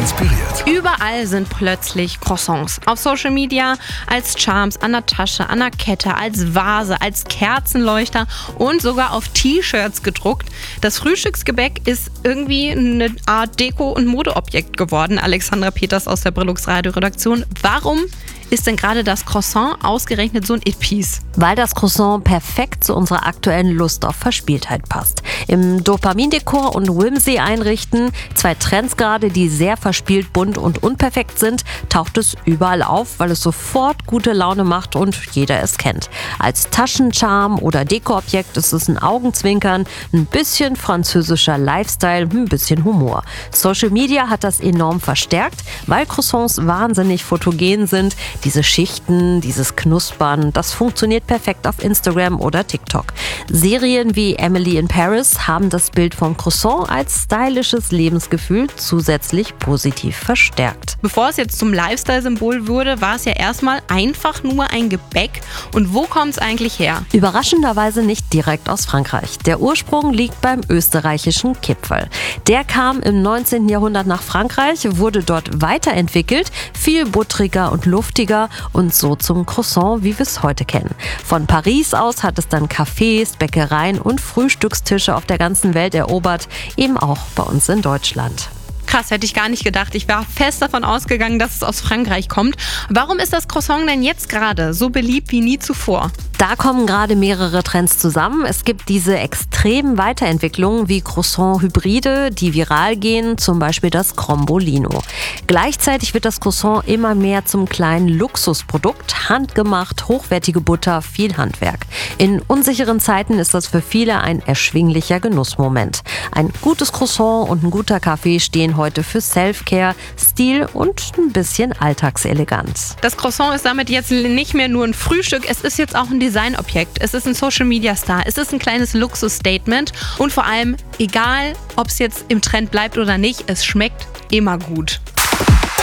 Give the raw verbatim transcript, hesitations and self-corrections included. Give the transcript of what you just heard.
inspiriert. Überall sind plötzlich Croissants. Auf Social Media, als Charms, an der Tasche, an der Kette, als Vase, als Kerzenleuchter und sogar auf T-Shirts gedruckt. Das Frühstücksgebäck ist irgendwie eine Art Deko- und Modeobjekt geworden. Alexandra Peters aus der Brillux Radio-Redaktion. Warum ist denn gerade das Croissant ausgerechnet so ein It-Piece? Weil das Croissant perfekt zu unserer aktuellen Lust auf Verspieltheit passt. Im Dopamindekor und Whimsy einrichten, zwei Trends gerade, die sehr verspielt, bunt und unperfekt sind, taucht es überall auf, weil es sofort gute Laune macht und jeder es kennt. Als Taschencharme oder Dekoobjekt ist es ein Augenzwinkern, ein bisschen französischer Lifestyle, ein bisschen Humor. Social Media hat das enorm verstärkt, weil Croissants wahnsinnig fotogen sind. Diese Schichten, dieses Knuspern, das funktioniert perfekt auf Instagram oder TikTok. Serien wie Emily in Paris haben das Bild vom Croissant als stylisches Lebensgefühl zusätzlich positiv verstärkt. Bevor es jetzt zum Lifestyle-Symbol wurde, war es ja erstmal einfach nur ein Gebäck. Und wo kommt es eigentlich her? Überraschenderweise nicht direkt aus Frankreich. Der Ursprung liegt beim österreichischen Kipferl. Der kam im neunzehnten Jahrhundert nach Frankreich, wurde dort weiterentwickelt, viel buttriger und luftiger und so zum Croissant, wie wir es heute kennen. Von Paris aus hat es dann Cafés, Bäckereien und Frühstückstische auf der ganzen Welt erobert, eben auch bei uns in Deutschland. Krass, hätte ich gar nicht gedacht. Ich war fest davon ausgegangen, dass es aus Frankreich kommt. Warum ist das Croissant denn jetzt gerade so beliebt wie nie zuvor? Da kommen gerade mehrere Trends zusammen. Es gibt diese extremen Weiterentwicklungen wie Croissant-Hybride, die viral gehen, zum Beispiel das Crombolino. Gleichzeitig wird das Croissant immer mehr zum kleinen Luxusprodukt, handgemacht, hochwertige Butter, viel Handwerk. In unsicheren Zeiten ist das für viele ein erschwinglicher Genussmoment. Ein gutes Croissant und ein guter Kaffee stehen heute für Self-Care, Stil und ein bisschen Alltagseleganz. Das Croissant ist damit jetzt nicht mehr nur ein Frühstück, es ist jetzt auch ein Designobjekt, es ist ein Social-Media-Star, es ist ein kleines Luxus-Statement und vor allem, egal ob es jetzt im Trend bleibt oder nicht, es schmeckt immer gut.